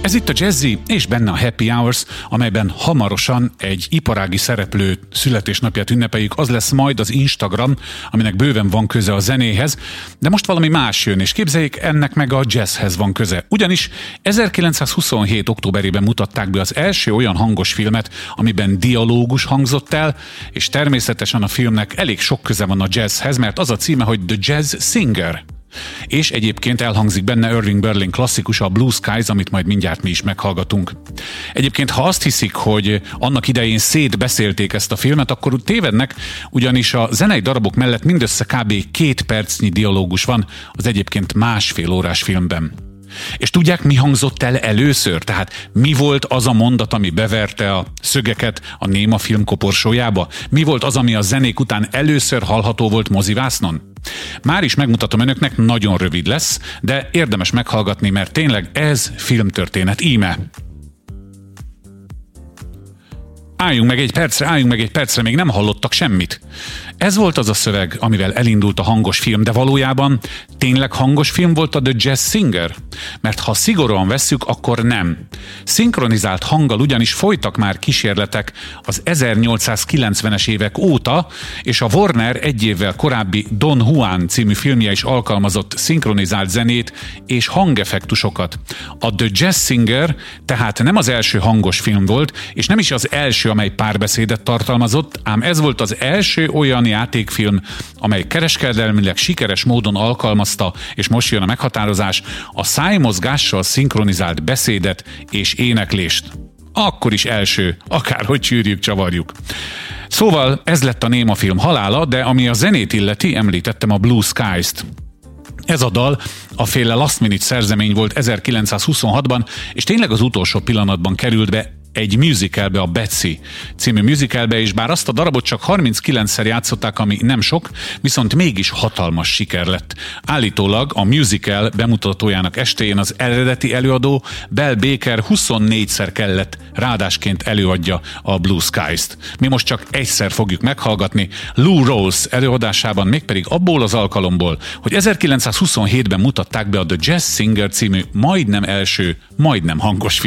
Ez itt a Jazzy, és benne a Happy Hours, amelyben hamarosan egy iparági szereplő születésnapját ünnepeljük. Az lesz majd az Instagram, aminek bőven van köze a zenéhez, de most valami más jön, és képzeljék, ennek meg a jazzhez van köze. Ugyanis 1927. októberében mutatták be az első olyan hangos filmet, amiben dialógus hangzott el, és természetesen a filmnek elég sok köze van a jazzhez, mert az a címe, hogy The Jazz Singer. És egyébként elhangzik benne Irving Berlin klasszikus, a Blue Skies, amit majd mindjárt mi is meghallgatunk. Egyébként, ha azt hiszik, hogy annak idején szétbeszélték ezt a filmet, akkor tévednek, ugyanis a zenei darabok mellett mindössze kb. 2 percnyi dialógus van az egyébként 1,5 órás filmben. És tudják, mi hangzott el először? Tehát mi volt az a mondat, ami beverte a szögeket a néma film koporsójába? Mi volt az, ami a zenék után először hallható volt mozivásznon? Már is megmutatom önöknek, nagyon rövid lesz, de érdemes meghallgatni, mert tényleg ez filmtörténet íme. Álljunk meg egy percre, még nem hallottak semmit. Ez volt az a szöveg, amivel elindult a hangos film, de valójában tényleg hangos film volt a The Jazz Singer? Mert ha szigorúan vesszük, akkor nem. Szinkronizált hanggal ugyanis folytak már kísérletek az 1890-es évek óta, és a Warner egy évvel korábbi Don Juan című filmje is alkalmazott szinkronizált zenét és hangeffektusokat. A The Jazz Singer tehát nem az első hangos film volt, és nem is az első, amely párbeszédet tartalmazott, ám ez volt az első olyan játékfilm, amely kereskedelmileg sikeres módon alkalmazta, és most jön a meghatározás, a szájmozgással szinkronizált beszédet és éneklést. Akkor is első, akárhogy csűrjük, csavarjuk. Szóval ez lett a némafilm halála, de ami a zenét illeti, említettem a Blue Skies-t. Ez a dal a féle last minute szerzemény volt 1926-ban, és tényleg az utolsó pillanatban került be egy musicalbe, a Betsy című musicalbe, és bár azt a darabot csak 39-szer játszották, ami nem sok, viszont mégis hatalmas siker lett. Állítólag a musical bemutatójának estéjén az eredeti előadó Bell Baker 24-szer kellett ráadásként előadja a Blue Skies-t. Mi most csak egyszer fogjuk meghallgatni Lou Rawls előadásában, mégpedig abból az alkalomból, hogy 1927-ben mutatták be a The Jazz Singer című majdnem első, majdnem hangos film.